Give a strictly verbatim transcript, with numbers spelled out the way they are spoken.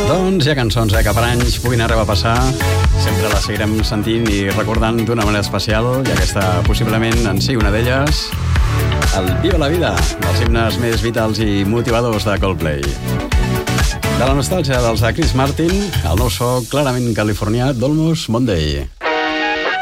Doncs hi ha cançons eh, que per anys puguin arribar a passar, sempre les seguirem sentint i recordant d'una manera especial, i aquesta possiblement en sigui una d'elles, el Viva la Vida, dels himnes més vitals i motivadors de Coldplay. De la nostàlgia dels de Chris Martin, el nou so clarament californià d'Almost Monday.